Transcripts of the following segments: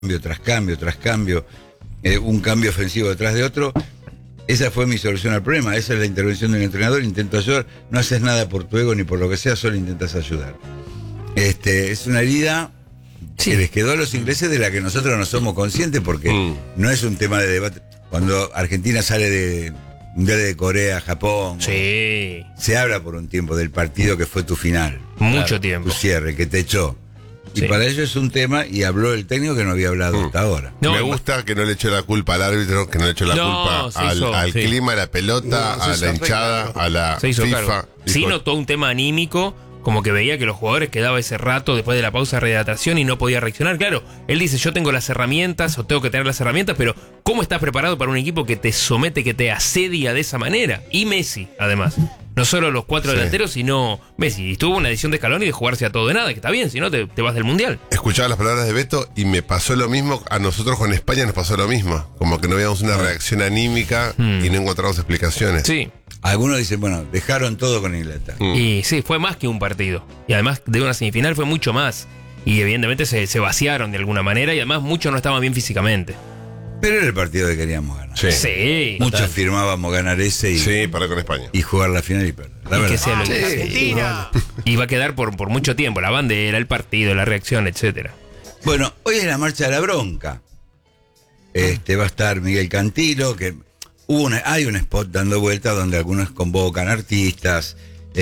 tras cambio, tras cambio, un cambio ofensivo detrás de otro. Esa fue mi solución al problema. Esa es la intervención del entrenador. Intento ayudar. No haces nada por tu ego ni por lo que sea, solo intentas ayudar. Es una herida que les quedó a los ingleses de la que nosotros no somos conscientes, porque no es un tema de debate. Cuando Argentina sale de Mundial de Corea, Japón, se habla por un tiempo del partido que fue tu final. Mucho tiempo. Tu cierre, que te echó. Y para ellos es un tema, y habló el técnico que no había hablado hasta ahora. Me gusta que no le echó la culpa al árbitro, que no le echó la culpa al clima, a la pelota, a la hinchada, a la FIFA. Sino todo un tema anímico, como que veía que los jugadores quedaba ese rato después de la pausa de rehidratación y no podía reaccionar. Claro, él dice, yo tengo las herramientas, o tengo que tener las herramientas, pero ¿cómo estás preparado para un equipo que te somete, que te asedia de esa manera? Y Messi, además. No solo los 4 delanteros, sino Messi. Y tuvo una decisión de Scaloni de jugarse a todo de nada, que está bien, si no te vas del Mundial. Escuchaba las palabras de Beto y me pasó lo mismo. A nosotros con España nos pasó lo mismo. Como que no veíamos una reacción anímica y no encontramos explicaciones. Sí. Algunos dicen, bueno, dejaron todo con Inglaterra. Y sí, fue más que un partido. Y además de una semifinal fue mucho más. Y evidentemente se vaciaron de alguna manera, y además muchos no estaban bien físicamente. Pero era el partido que queríamos ganar. Sí. Muchos firmábamos ganar ese para con España. Y jugar la final y perder. La verdad. Que sea lo que Argentina. Y va a quedar por mucho tiempo. La bandera, el partido, la reacción, etcétera. Bueno, hoy es la marcha de la bronca. Va a estar Miguel Cantilo, que hay un spot dando vuelta donde algunos convocan artistas.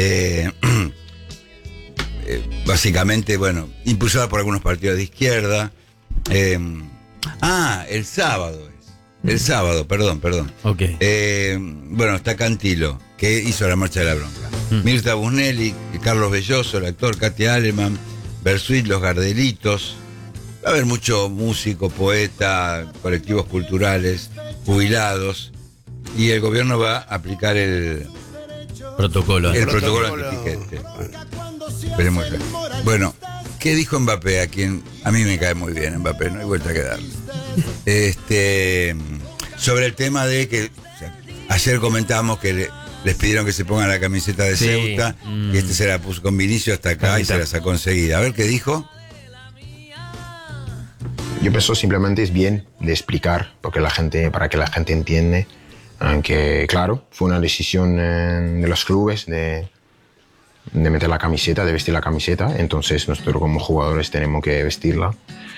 Básicamente, bueno, impulsada por algunos partidos de izquierda. El sábado es. El sábado, perdón. Ok. Bueno, está Cantilo, que hizo la marcha de la bronca. Mirta Busnelli, Carlos Belloso, el actor, Katia Aleman, Bersuit, Los Gardelitos. Va a haber mucho músico, poeta, colectivos culturales, jubilados. Y el gobierno va a aplicar el protocolo anti-piquete. Esperemos. Bueno, ¿qué dijo Mbappé? A mí me cae muy bien Mbappé, no hay vuelta que darle. Sobre el tema de que ayer comentábamos que les pidieron que se pongan la camiseta de Ceuta, y se la puso con Vinicio hasta acá y se la sacó enseguida. A ver qué dijo. Yo pienso simplemente es bien de explicar para que la gente entiende que, claro, fue una decisión de los clubes de meter la camiseta, de vestir la camiseta. Entonces nosotros como jugadores tenemos que vestirla.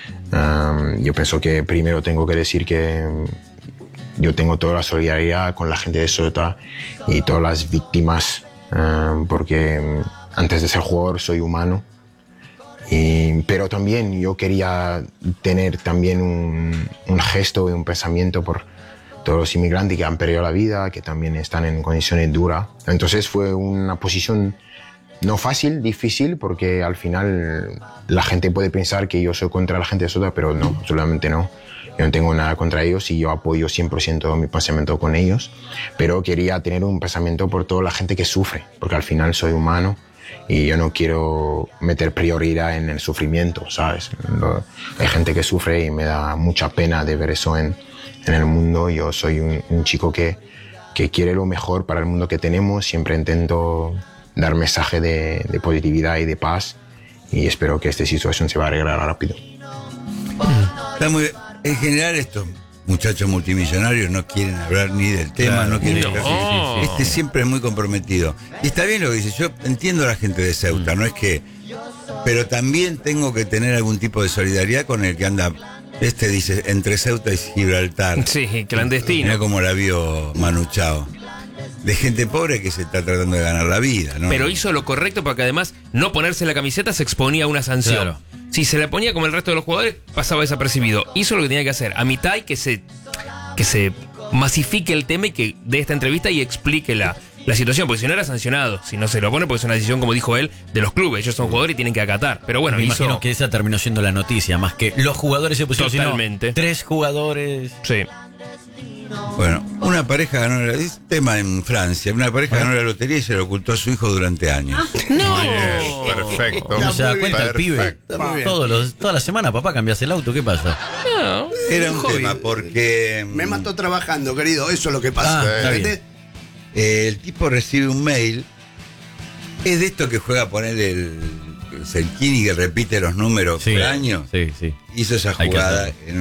Yo pienso que primero tengo que decir que yo tengo toda la solidaridad con la gente de Ceuta y todas las víctimas, porque antes de ser jugador soy humano. Pero también yo quería tener también un gesto y un pensamiento por todos los inmigrantes que han perdido la vida, que también están en condiciones duras. Entonces fue una posición no fácil, difícil, porque al final la gente puede pensar que yo soy contra la gente de Ceuta, pero no, absolutamente no. Yo no tengo nada contra ellos y yo apoyo 100% mi pensamiento con ellos, pero quería tener un pensamiento por toda la gente que sufre, porque al final soy humano y yo no quiero meter prioridad en el sufrimiento, ¿sabes? Hay gente que sufre y me da mucha pena de ver eso en el mundo. Yo soy un chico que quiere lo mejor para el mundo que tenemos, siempre intento dar mensaje de positividad y de paz, y espero que esta situación se va a arreglar rápido. Está muy bien. En general estos muchachos multimillonarios no quieren hablar ni del tema, no quieren hablar. Siempre es muy comprometido. Y está bien lo que dice, yo entiendo a la gente de Ceuta, no es que... Pero también tengo que tener algún tipo de solidaridad con el que anda... dice, entre Ceuta y Gibraltar. Sí, clandestino. Mira cómo la vio Manu Chao. De gente pobre que se está tratando de ganar la vida, ¿no? Pero hizo lo correcto, porque además no ponerse la camiseta se exponía a una sanción. Claro. Si se la ponía como el resto de los jugadores, pasaba desapercibido. Hizo lo que tenía que hacer. A mitad y que se masifique el tema y que dé esta entrevista y explique la situación, porque si no era sancionado. Si no se lo pone, porque es una decisión, como dijo él, de los clubes. Ellos son jugadores y tienen que acatar. Pero bueno, me imagino que esa terminó siendo la noticia, más que los jugadores se pusieron. Totalmente. Sino 3 jugadores. Sí. Bueno, una pareja ganó tema en Francia, una pareja ganó la lotería y se lo ocultó a su hijo durante años. ¡No! Perfecto. ¿No se da cuenta el pibe? Toda la semana, papá, cambias el auto, ¿qué pasa? No, era un tema porque... Me mató trabajando, querido, eso es lo que pasa. El tipo recibe un mail, es de esto que juega a poner el Selkini que repite los números por año. Sí, sí. hizo esa Hay que jugada hacerlo. en